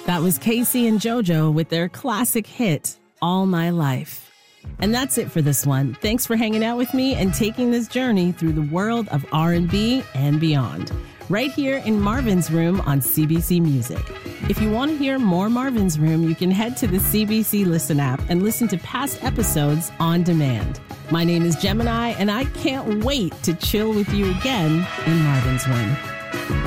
That was Casey and JoJo with their classic hit, All My Life. And that's it for this one. Thanks for hanging out with me and taking this journey through the world of R&B and beyond, right here in Marvin's Room on CBC Music. If you want to hear more Marvin's Room, you can head to the CBC Listen app and listen to past episodes on demand. My name is Gemini, and I can't wait to chill with you again in Marvin's Room.